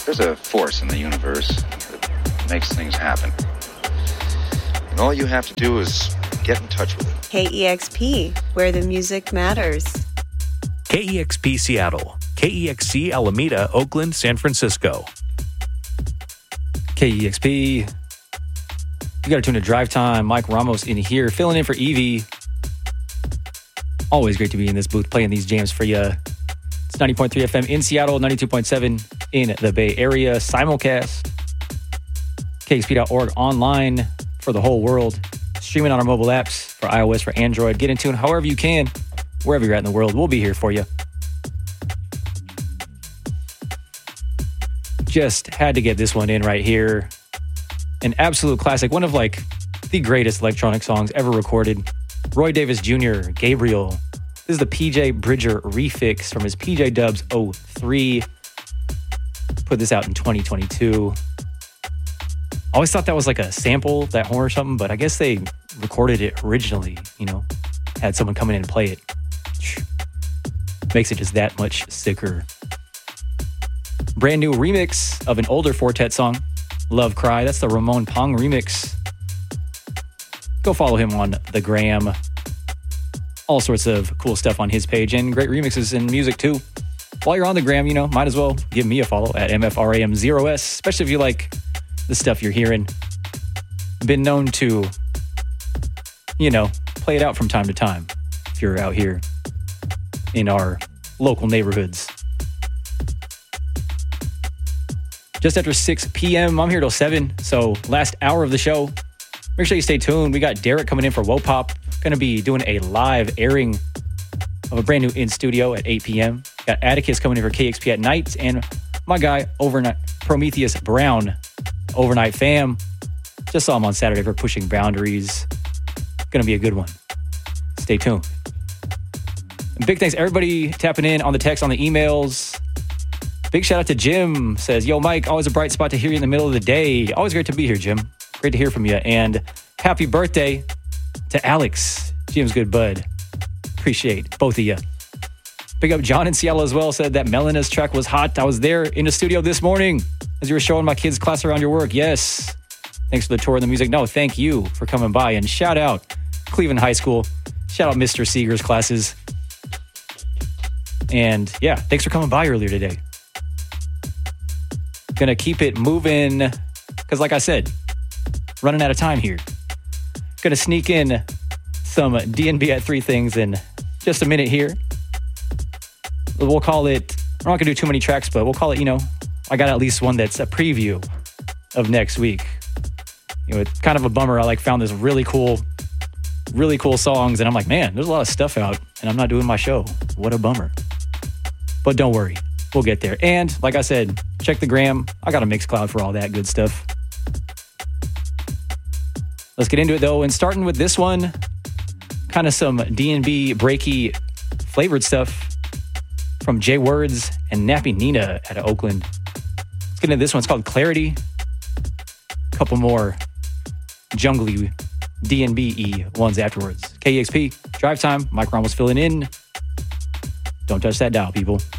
There's a force in the universe that makes things happen. And all you have to do is get in touch with it. KEXP, where the music matters. KEXP Seattle, KEXC Alameda, Oakland, San Francisco. KEXP. You got to tune to Drive Time. Mike Ramos in here, filling in for Evie. Always great to be in this booth playing these jams for you. It's 90.3 FM in Seattle, 92.7 in the Bay Area. Simulcast. KEXP.org online for the whole world. Streaming on our mobile apps for iOS, for Android. Get in tune however you can. Wherever you're at in the world, we'll be here for you. Just had to get this one in right here. An absolute classic. One of like the greatest electronic songs ever recorded. Roy Davis Jr., Gabriel. This is the PJ Bridger refix from his PJ Dubs 03. Put this out in 2022. I always thought that was like a sample, that horn or something, but I guess they recorded it originally, you know, had someone come in and play it. Makes it just that much sicker. Brand new remix of an older Fortet song, Love Cry. That's the Ramon Pong remix. Go follow him on the gram. All sorts of cool stuff on his page and great remixes and music too. While you're on the gram, you know, might as well give me a follow at MFRAM0S, especially if you like the stuff you're hearing. Been known to, you know, play it out from time to time if you're out here in our local neighborhoods. Just after 6 p.m., I'm here till 7, so last hour of the show. Make sure you stay tuned. We got Derek coming in for Wopop. Going to be doing a live airing of a brand new in studio at 8 p.m. Got Atticus coming in for KEXP at night, and my guy, Overnight Prometheus Brown, Overnight Fam. Just saw him on Saturday for Pushing Boundaries. Going to be a good one. Stay tuned. And big thanks everybody tapping in on the text, on the emails. Big shout out to Jim. Says, yo, Mike, always a bright spot to hear you in the middle of the day. Always great to be here, Jim. Great to hear from you. And happy birthday to Alex. Jim's good bud. Appreciate both of you. Big up John in Seattle as well. Said that Melena's track was hot. I was there in the studio this morning as you were showing my kids class around your work. Yes. Thanks for the tour of the music. No, thank you for coming by. And shout out Cleveland High School. Shout out Mr. Seeger's classes. And yeah, thanks for coming by earlier today. Gonna keep it moving because like I said, running out of time here. Gonna sneak in some DNB at 3 things in just a minute here. We'll call it, we're not gonna do too many tracks, but we'll call it, you know, I got at least one that's a preview of next week. You know, it's kind of a bummer. I like found this really cool songs and I'm like, man, there's a lot of stuff out and I'm not doing my show. What a bummer. But don't worry, we'll get there. And like I said, check the gram. I got a Mixcloud for all that good stuff. Let's get into it though. And starting with this one, kind of some D&B breaky flavored stuff from J Words and Nappy Nina out of Oakland. Let's get into this one. It's called Clarity. A couple more jungly D&B-y ones afterwards. KEXP, Drive Time. Mike Ramos filling in. Don't touch that dial, people.